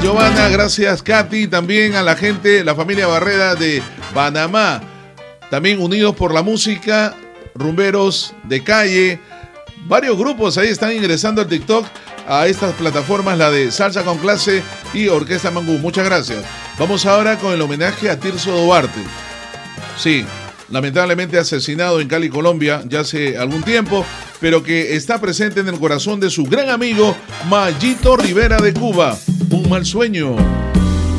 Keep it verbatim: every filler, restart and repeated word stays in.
Giovanna, gracias Katy, también a la gente, la familia Barrera de Panamá, también Unidos por la Música, Rumberos de Calle, varios grupos ahí están ingresando al TikTok, a estas plataformas, la de Salsa con Clase y Orquesta Mangú. Muchas gracias. Vamos ahora con el homenaje a Tirso Duarte. Sí, lamentablemente asesinado en Cali, Colombia, ya hace algún tiempo, pero que está presente en el corazón de su gran amigo Mayito Rivera de Cuba. Un mal sueño.